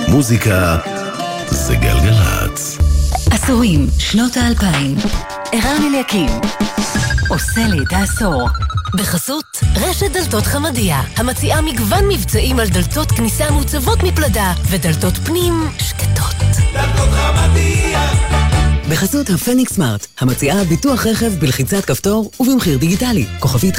מוזיקה זה גלגלץ. עשורים, שנות ה-2000. ערן אליקים עושה לי את העשור. בחסות רשת דלתות חמדיה, המציעה מגוון מבצעים על דלתות כניסה מוצבות מפלדה ודלתות פנים שקטות. דלתות חמדיה. בחסות הפניקס סמארט, המציעה ביטוח רכב בלחיצת כפתור ובמחיר דיגיטלי. כוכבית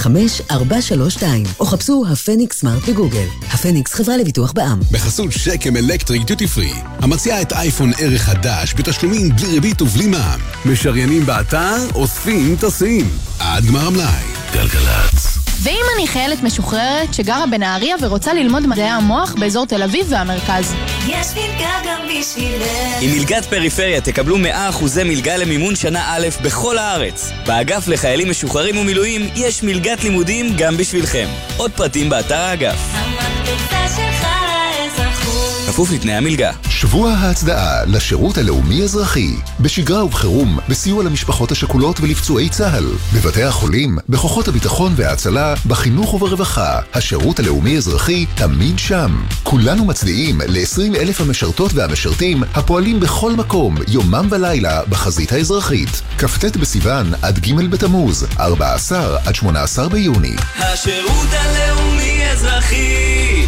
5432, או חפשו הפניקס סמארט בגוגל. הפניקס חברה לביטוח בע"מ. בחסות שקם אלקטריק דיוטי פרי, המציעה את אייפון ערך חדש בתשלומים בלי ריבית ובלי מע"מ. משריינים באתר, אוספים טסים. עד גמר המלאי. גלגלץ. ואם אני חיילת משוחררת שגרה בנהריה ורוצה ללמוד מדעי המוח באזור תל אביב והמרכז? יש מלגה גם בשבילך. עם מלגת פריפריה תקבלו 100% מלגה למימון שנה א' בכל הארץ. באגף לחיילים משוחררים ומילואים יש מלגת לימודים גם בשבילכם. עוד פרטים באתר האגף. המקפצה שלך לאזרחות. כפוף לתנאי המלגה. שבוע ההצדעה לשירות הלאומי אזרחי, בשגרה ובחירום, בסיוע למשפחות השכולות ולפצועי צה"ל, בבתי החולים, בכוחות הביטחון וההצלה, בחינוך וברווחה. השירות הלאומי אזרחי תמיד שם. כולנו מצדיעים ל-20,000 המשרתות והמשרתים הפועלים בכל מקום, יומם ולילה, בחזית האזרחית. כ"ט בסיוון עד ג' בתמוז, 14 עד 18 ביוני. השירות הלאומי אזרחי,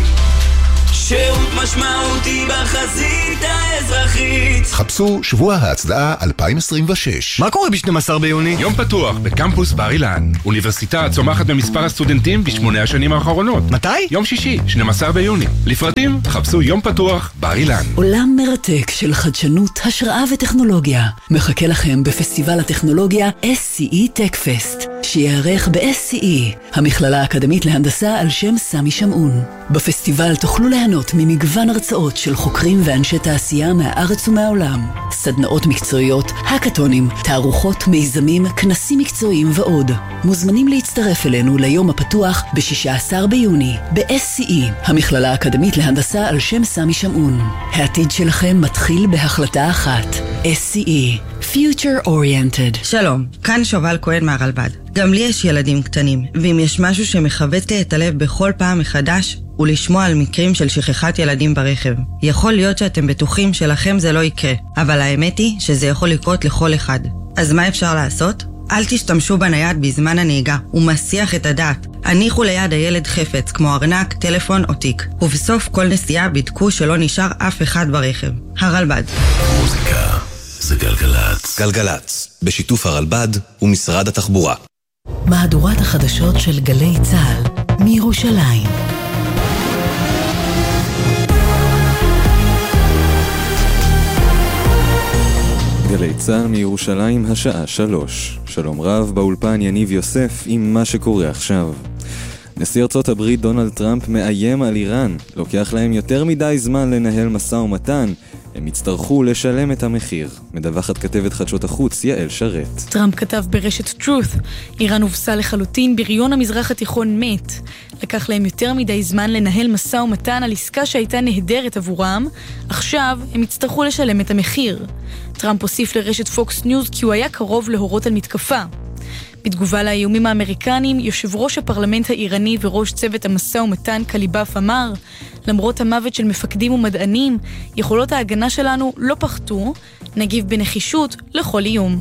שירות משמעותי בחזית האזרחית. חפשו שבוע ההצדעה 2026. מה קורה ב-12 ביוני? יום פתוח בקמפוס בר אילן. אוניברסיטה צומחת במספר הסטודנטים ב8 השנים האחרונות. מתי? יום שישי, 12 ביוני. לפרטים, חפשו יום פתוח בר אילן. עולם מרתק של חדשנות, השראה וטכנולוגיה מחכה לכם בפסטיבל הטכנולוגיה SCE Tech Fest, שיערך ב-SCE, המכללה האקדמית להנדסה על שם סמי שמעון. בפסטיבל תוכלו ליהנות ממגוון הרצאות של חוקרים ואנשי תעשייה מהארץ ומהעולם, סדנאות מקצועיות, הקטונים, תערוכות, מיזמים, כנסים מקצועיים ועוד. מוזמנים להצטרף אלינו ליום הפתוח ב-16 ביוני ב-SCE, המכללה האקדמית להנדסה על שם סמי שמעון. העתיד שלכם מתחיל בהחלטה אחת. SCE, Future Oriented. שלום, כאן שובל כהן מהרלב"ד. גם לי יש ילדים קטנים, ואם יש משהו שמחבט לי את הלב בכל פעם מחדש, הוא לשמוע על מקרים של שכחת ילדים ברכב. יכול להיות שאתם בטוחים שלכם זה לא יקרה, אבל האמת היא שזה יכול לקרות לכל אחד. אז מה אפשר לעשות? אל תשתמשו בנייד בזמן הנהיגה, הוא מסיח את הדעת. הניחו ליד הילד חפץ, כמו ארנק, טלפון או תיק. ובסוף כל נסיעה בדקו שלא נשאר אף אחד ברכב. הרלב"ד. מוזיקה זה גלגלץ. גלגלץ, בשיתוף הרלב"ד ומשרד התחבורה. מהדורת החדשות של גלי צה"ל מירושלים. גלי צה"ל מירושלים, השעה 3. שלום רב, באולפן יניב יוסף עם מה שקורה עכשיו. נשיא ארצות הברית דונלד טראמפ מאיים על איראן. לוקח להם יותר מדי זמן לנהל משא ומתן. הם יצטרכו לשלם את המחיר. מדווחת כתבת חדשות החוץ יעל שרת. טראמפ כתב ברשת Truth, איראן הובסה לחלוטין, בריון המזרח התיכון מת. לקח להם יותר מדי זמן לנהל משא ומתן על עסקה שהייתה נהדרת עבורם. עכשיו הם יצטרכו לשלם את המחיר. טראמפ הוסיף לרשת Fox News כי הוא היה קרוב להורות על מתקפה. בתגובה לאיומים האמריקנים, יושב ראש הפרלמנט האיראני וראש צוות המשא ומתן קליבאף אמר, למרות המוות של מפקדים ומדענים, יכולות ההגנה שלנו לא פחתו, נגיב בנחישות לכל איום.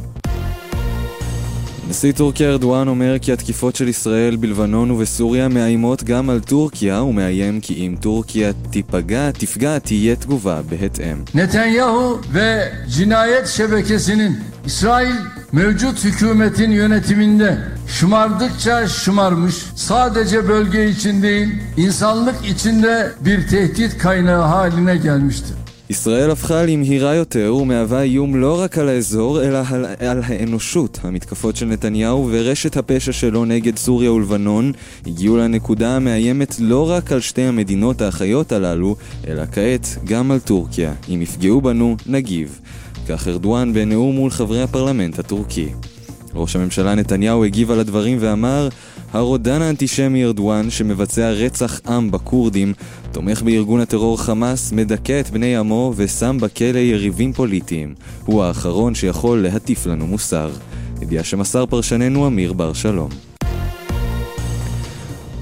נשיא טורקיה ארדואן אומר כי התקיפות של ישראל בלבנון ובסוריה מאיימות גם על טורקיה, ומאיים כי אם טורקיה תפגע, תהיה תגובה בהתאם. נתניהו וצינayet şebekesinin İsrail mevcut hükümetin yönetiminde şımardıkça şımarmış, sadece bölge için değil, insanlık içinde bir tehdit kaynağı haline gelmiştir. ישראל הפכה למהירה יותר ומהווה איום לא רק על האזור, אלא על האנושות. המתקפות של נתניהו ורשת הפשע שלו נגד סוריה ולבנון הגיעו לנקודה המאיימת לא רק על שתי המדינות האחיות הללו, אלא כעת גם על טורקיה. אם יפגעו בנו, נגיב. כך ארדואן בנאום מול חברי הפרלמנט הטורקי. ראש הממשלה נתניהו הגיב על הדברים ואמר, הרודן האנטישמי ארדואן שמבצע רצח עם בקורדים, תומך בארגון הטרור חמאס, מדכא את בני עמו ושם בכלא יריבים פוליטיים. הוא האחרון שיכול להטיף לנו מוסר. ידיעה שמסר פרשננו אמיר בר שלום.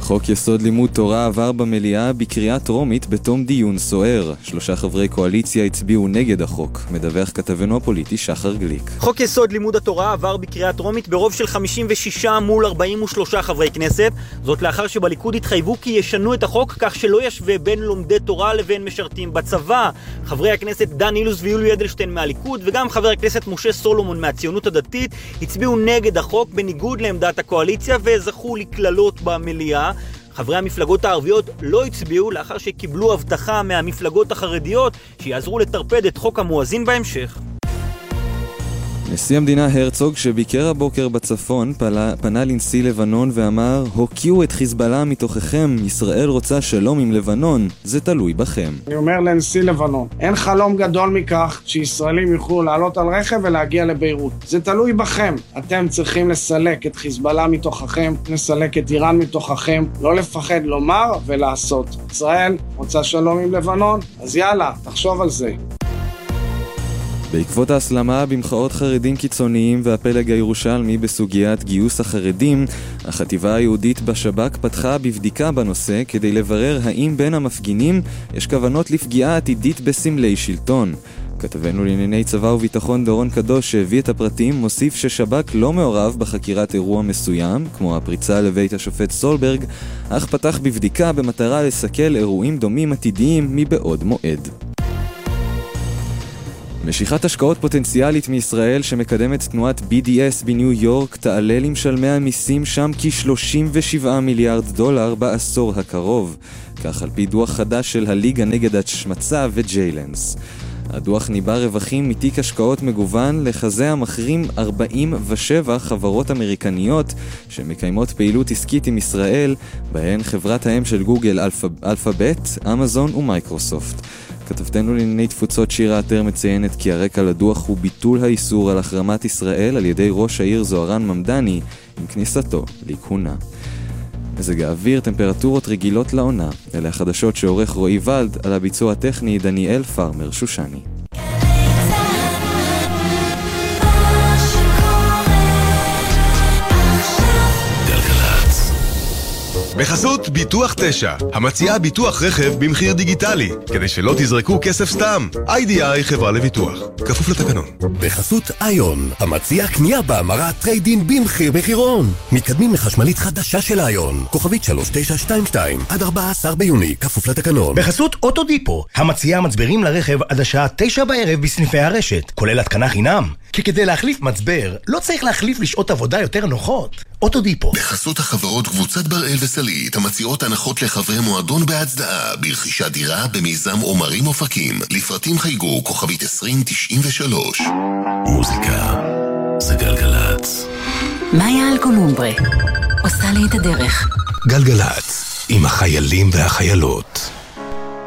חוק יסוד לימוד תורה עבר במליאה בקריאה טרומית בתום דיון סוער. 3 חברי קואליציה הצביעו נגד החוק. מדווח כתבנו הפוליטי שחר גליק. חוק יסוד לימוד התורה עבר בקריאה טרומית ברוב של 56 מול 43 חברי כנסת. זאת לאחר שבליכוד התחייבו כי ישנו את החוק כך שלא ישווה בין לומדי תורה לבין משרתים בצבא. חברי הכנסת דן אילוז ויולי אדלשטיין מהליכוד וגם חבר הכנסת משה סולומון מהציונות הדתית הצביעו נגד החוק בניגוד לעמדת הקואליציה וזכו לכללות במליאה. חברי המפלגות הערביות לא הצביעו לאחר שקיבלו הבטחה מהמפלגות החרדיות שיעזרו לטרפד את חוק המואזין בהמשך. נשיא המדינה הרצוג שביקר הבוקר בצפון פנה לנשיא לבנון ואמר, הוקיעו את חיזבאללה מתוככם, ישראל רוצה שלום עם לבנון, זה תלוי בכם. אני אומר לנשיא לבנון, אין חלום גדול מכך שישראלים יוכלו לעלות על רכב ולהגיע לביירות. זה תלוי בכם. אתם צריכים לסלק את חיזבאללה מתוככם, לסלק את איראן מתוככם, לא לפחד לומר ולעשות. ישראל רוצה שלום עם לבנון, אז יאללה, תחשוב על זה. בעקבות ההסלמה במחאות חרדים קיצוניים והפלג הירושלמי בסוגיית גיוס החרדים, החטיבה היהודית בשב"כ פתחה בבדיקה בנושא כדי לברר האם בין המפגינים יש כוונות לפגיעה עתידית בסמלי שלטון. כתבנו לענייני צבא וביטחון דורון קדוש שהביא את הפרטים מוסיף ששב"כ לא מעורב בחקירת אירוע מסוים, כמו הפריצה לבית השופט סולברג, אך פתח בבדיקה במטרה לסכל אירועים דומים עתידיים מבעוד מועד. משיכת השקעות פוטנציאלית מישראל שמקדמת תנועת BDS בניו יורק תעלה למשלמי המיסים שם כ$37 מיליארד בעשור הקרוב, כך על פי דוח חדש של הליגה נגד השמצה וג'יילנס. הדוח ניבא רווחים מתיק השקעות מגוון לחזה המחרים 47 חברות אמריקניות שמקיימות פעילות עסקית עם ישראל, בהן חברת האם של גוגל אלפאבית, אמזון ומייקרוסופט. כתבתנו לענייני תפוצות שירה עטר מציינת כי הרקע לדוח הוא ביטול האיסור על החרמת ישראל על ידי ראש העיר זוהרן ממדני עם כניסתו לכהונה. מזג האוויר, טמפרטורות רגילות לעונה. אלה החדשות שעורך רועי ולד, על הביצוע הטכני דניאל פרמר שושני. בחסות ביטוח 9, המציעה ביטוח רכב במחיר דיגיטלי, כדי שלא תזרקו כסף סתם. IDI חברה לביטוח, כפוף לתקנון. בחסות איון, המציעה קנייה בהמרת טריידין במחיר מחירון. מתקדמים לחשמלית חדשה של איון, כוכבית 3922, עד 14 ביוני, כפוף לתקנון. בחסות אוטודיפו, המציעה מצברים לרכב עד השעה 9 בערב בסניפי הרשת, כולל התקנה חינם. כי כדי להחליף מצבר, לא צריך להחליף לשעות עבודה יותר נוחות. אוטודיפו. בחסות החברות קבוצת בראל וסלית, המציעות הנחות לחברי מועדון בהצדעה, ברכישת דירה במיזם עומרים אופקים. לפרטים חייגו כוכבית 2093. מוזיקה זה גלגלץ. מאיה אלקולומברה עושה לי את הדרך. גלגלץ עם החיילים והחיילות.